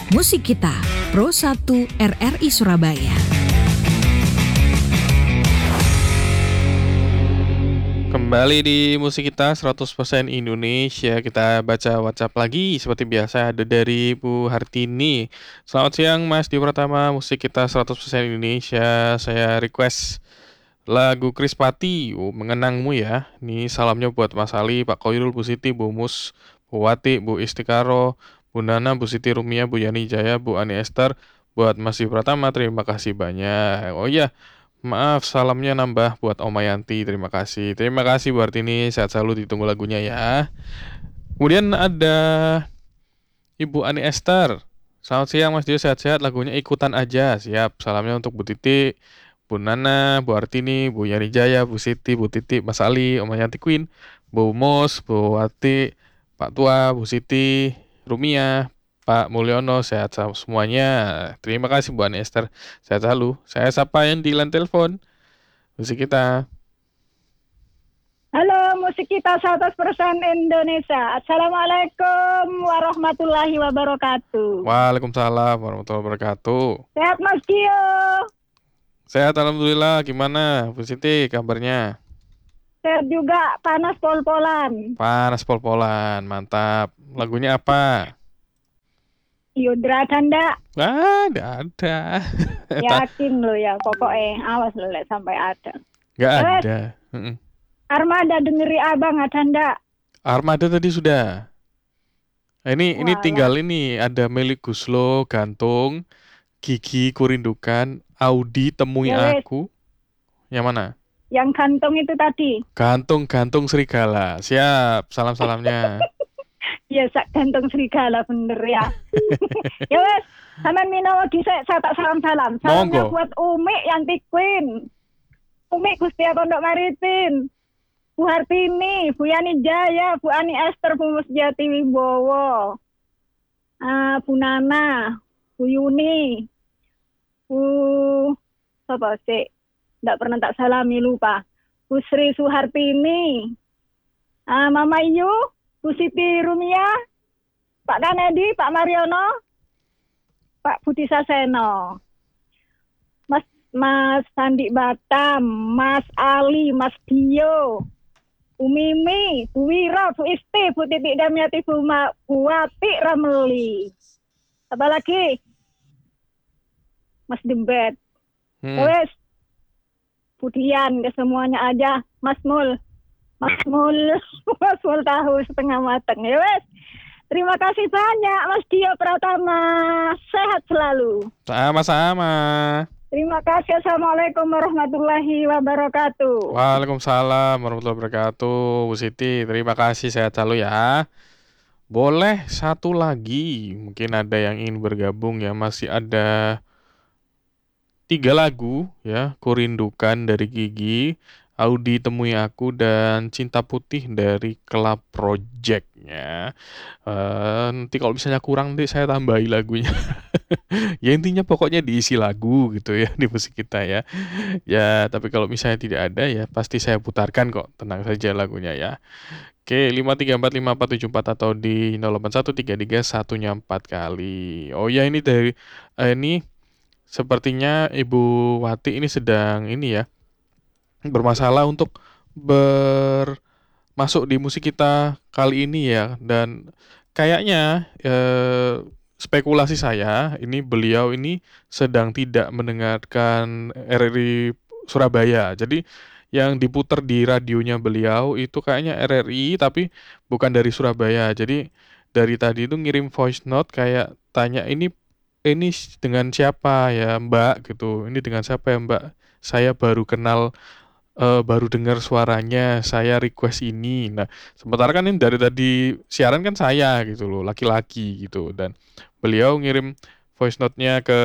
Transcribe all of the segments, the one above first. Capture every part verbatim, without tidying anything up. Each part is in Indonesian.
Musik Kita, Pro satu R R I Surabaya. Kembali di Musik Kita seratus persen Indonesia. Kita baca WhatsApp lagi seperti biasa, ada dari Bu Hartini. Selamat siang Mas Di Pratama, Musik Kita seratus persen Indonesia. Saya request lagu Krispati, oh, Mengenangmu ya. Ini salamnya buat Mas Ali, Pak Koirul, Bu Siti, Bu Mus, Bu Wati, Bu Istikaro, Bu Nana, Bu Siti Rumia, Bu Yani Jaya, Bu Ani Esther. Buat Mas Di Pratama, terima kasih banyak. Oh iya, maaf, salamnya nambah buat Oma Yanti, terima kasih. Terima kasih Bu Hartini, sehat selalu, ditunggu lagunya ya. Kemudian ada Ibu Ani Esther. Selamat siang Mas Dio, sehat-sehat, lagunya Ikutan Aja. Siap, salamnya untuk Bu Titi, Bu Nana, Bu Hartini, Bu Yani Jaya, Bu Siti, Bu Titi, Mas Ali, Oma Yanti Queen, Bu Mos, Bu Wati, Pak Tua, Bu Siti, Rumia, Pak Mulyono, sehat semuanya. Terima kasih Bu Ani Esther, sehat selalu. Saya sapa yang di line telepon Musik Kita. Halo, Musik Kita seratus persen Indonesia. Assalamualaikum warahmatullahi wabarakatuh. Waalaikumsalam warahmatullahi wabarakatuh. Sehat Mas Dio? Sehat alhamdulillah. Gimana Bu Siti kabarnya? Sehat juga, panas pol-polan. Panas pol-polan, mantap. Lagunya apa? Yudra Danda. Ah, enggak ada. Yakin lo ya, pokoknya awas lo lihat sampai ada. Enggak Eh, ada. Mm-mm. Armada dengeri abang ada ndak? Armada tadi sudah. Nah, ini ini Walah. tinggal ini ada Meli Guslo, Gantung, Gigi Kurindukan, Audi Temui Ya wes. Aku. Yang mana? Yang gantung itu tadi. Gantung Gantung Serigala. Siap, salam-salamnya. Ya sak gantung serigala bener ya. Ya wes, sampean mino lagi saya, saya tak salam-salam. Salamnya Monggo. buat Umi Yanti Queen. Umi Gustia Pondok Maritim. Bu Hartini, Bu Yani Jaya, Bu Ani Esther, Bu Musjati Wibowo, uh, Bu Nana, Bu Yuni, Bu apa sih? Nggak pernah tak salami lupa. Bu Sri Suhartini, uh, Mama Iyu, Bu Siti Rumia, Pak Kanedi, Pak Mariono, Pak Budi Saseno, Mas Mas Sandi Batam, Mas Ali, Mas Dio, Bu Mimi, Bu Wira, Bu Isti, Bu Titik Damiati, Bu, Ma, Bu Wati Ramli. Apa lagi? Mas Dembet. Hmm. Wes. Bu Dian, ke semuanya aja. Mas Mul. Mas Mul. Mas Mul tahu setengah mateng. Ya wes. Terima kasih banyak Mas Dio Pratama. Sehat selalu. Sama-sama. Terima kasih. Assalamualaikum warahmatullahi wabarakatuh. Waalaikumsalam warahmatullahi wabarakatuh. Bu Siti, terima kasih, sehat selalu ya. Boleh satu lagi, mungkin ada yang ingin bergabung ya. Masih ada tiga lagu ya. Kurindukan dari Gigi, Audi Temui Aku, dan Cinta Putih dari Club Project ya. Eh, nanti kalau misalnya kurang nanti saya tambahi lagunya. Ya intinya pokoknya diisi lagu gitu ya di Musik Kita ya. Ya tapi kalau misalnya tidak ada ya pasti saya putarkan kok, tenang saja lagunya ya. Oke, lima tiga empat lima empat tujuh empat atau di nol delapan satu tiga tiga satunya empat kali. Oh ya, ini dari eh, ini sepertinya Ibu Wati ini sedang ini ya bermasalah untuk bermasuk di Musik Kita kali ini ya, dan kayaknya eh, spekulasi saya ini beliau ini sedang tidak mendengarkan R R I Surabaya. Jadi yang diputar di radionya beliau itu kayaknya R R I tapi bukan dari Surabaya. Jadi dari tadi itu ngirim voice note kayak tanya ini ini dengan siapa ya Mbak gitu. Ini dengan siapa ya Mbak? Saya baru kenal, eh, baru dengar suaranya, saya request ini. Nah, sementara kan ini dari tadi siaran kan saya gitu loh, laki-laki gitu, dan beliau ngirim voice note-nya ke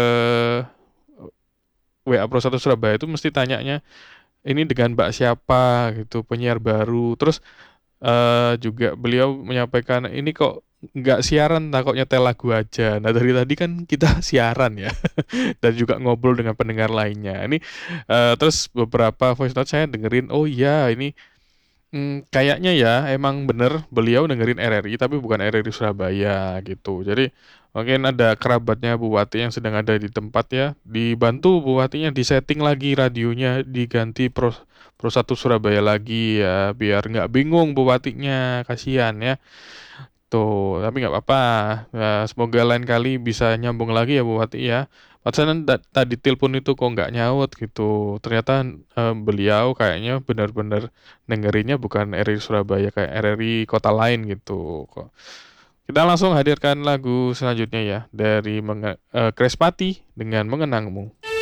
W A Pro satu Surabaya itu mesti tanyanya ini dengan Mbak siapa gitu, penyiar baru. Terus eh, juga beliau menyampaikan ini kok nggak siaran, tak kok nyetel lagu aja. Nah dari tadi kan kita siaran ya dan juga ngobrol dengan pendengar lainnya. Ini eh, terus beberapa voice note saya dengerin, oh iya ini Mmm, kayaknya ya emang bener beliau dengerin R R I tapi bukan R R I Surabaya gitu. Jadi mungkin ada kerabatnya Bupati yang sedang ada di tempat ya, dibantu Bupatinya di-setting lagi radionya, diganti Pro Pro satu Surabaya lagi ya, biar nggak bingung Bupatinya, kasihan ya. Tuh, tapi nggak apa-apa, eee, semoga lain kali bisa nyambung lagi ya Bupati ya. Pantesan ta tadi telepon itu kok nggak nyaut gitu, ternyata, eee, beliau kayaknya bener-bener dengerinnya bukan R R I Surabaya, kayak R R I kota lain gitu kok. Kita langsung hadirkan lagu selanjutnya ya, dari Menge eee, Krespati dengan Mengenangmu.